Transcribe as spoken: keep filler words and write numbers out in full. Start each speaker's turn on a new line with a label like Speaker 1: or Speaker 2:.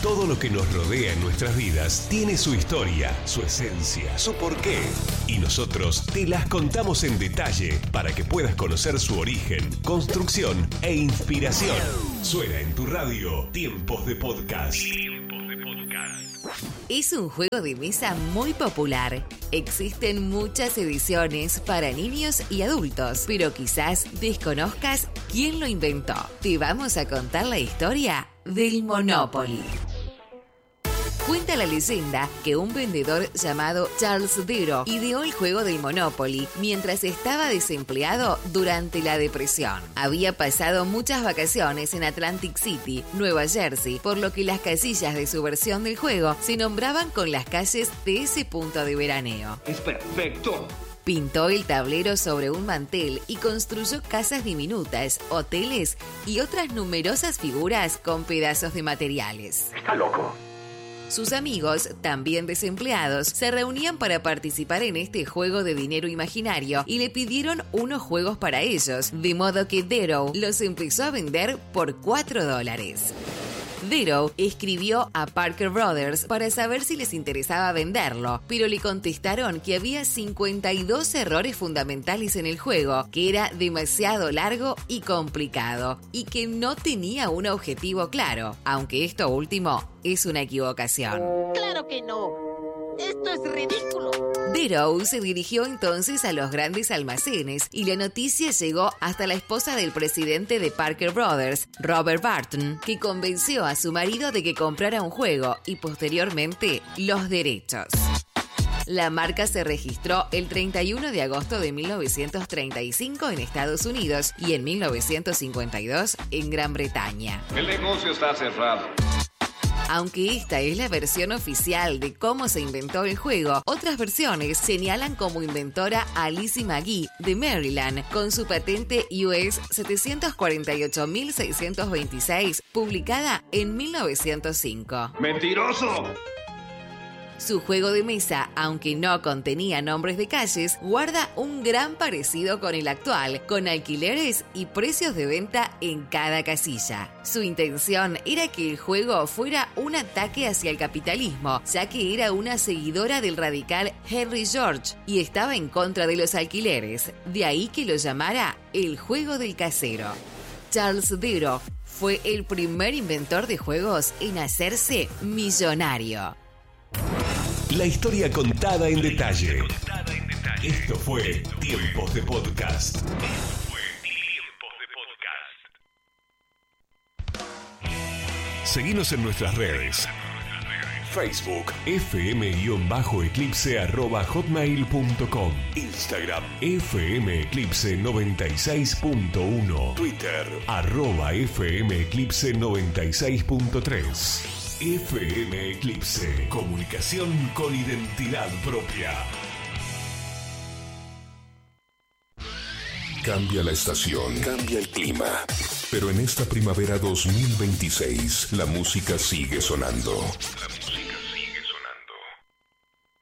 Speaker 1: Todo lo que nos rodea en nuestras vidas tiene su historia, su esencia, su porqué. Y nosotros te las contamos en detalle para que puedas conocer su origen, construcción e inspiración. Suena en tu radio Tiempos de Podcast. Tiempos de Podcast.
Speaker 2: Es un juego de mesa muy popular. Existen muchas ediciones para niños y adultos, pero quizás desconozcas quién lo inventó. Te vamos a contar la historia del Monopoly. Cuenta la leyenda que un vendedor llamado Charles Darrow ideó el juego del Monopoly mientras estaba desempleado durante la depresión. Había pasado muchas vacaciones en Atlantic City, Nueva Jersey, por lo que las casillas de su versión del juego se nombraban con las calles de ese punto de veraneo.
Speaker 3: ¡Es perfecto!
Speaker 2: Pintó el tablero sobre un mantel y construyó casas diminutas, hoteles y otras numerosas figuras con pedazos de materiales.
Speaker 3: ¡Está loco!
Speaker 2: Sus amigos, también desempleados, se reunían para participar en este juego de dinero imaginario y le pidieron unos juegos para ellos, de modo que Darrow los empezó a vender por cuatro dólares. Darrow escribió a Parker Brothers para saber si les interesaba venderlo, pero le contestaron que había cincuenta y dos errores fundamentales en el juego, que era demasiado largo y complicado, y que no tenía un objetivo claro, aunque esto último es una equivocación.
Speaker 4: ¡Claro que no! ¡Esto es ridículo!
Speaker 2: Darrow se dirigió entonces a los grandes almacenes y la noticia llegó hasta la esposa del presidente de Parker Brothers, Robert Barton, que convenció a su marido de que comprara un juego y posteriormente los derechos. La marca se registró el treinta y uno de agosto de mil novecientos treinta y cinco en Estados Unidos y en mil novecientos cincuenta y dos en Gran Bretaña.
Speaker 3: El negocio está cerrado.
Speaker 2: Aunque esta es la versión oficial de cómo se inventó el juego, otras versiones señalan como inventora a Lizzie McGee de Maryland con su patente U S setecientos cuarenta y ocho mil seiscientos veintiséis publicada en mil novecientos cinco.
Speaker 3: ¡Mentiroso!
Speaker 2: Su juego de mesa, aunque no contenía nombres de calles, guarda un gran parecido con el actual, con alquileres y precios de venta en cada casilla. Su intención era que el juego fuera un ataque hacia el capitalismo, ya que era una seguidora del radical Henry George y estaba en contra de los alquileres, de ahí que lo llamara el juego del casero. Charles Darrow fue el primer inventor de juegos en hacerse millonario.
Speaker 1: La historia contada en detalle. Esto fue Tiempos de Podcast. Esto fue Tiempos de Podcast. Seguinos en nuestras redes. Facebook, fm-eclipse arroba hotmail punto com. Instagram, fmeclipse noventa y seis punto uno. Twitter, arroba fmeclipse noventa y seis punto tres. F M Eclipse, comunicación con identidad propia. Cambia la estación, cambia el clima. Pero en esta primavera dos mil veintiséis, la música sigue sonando.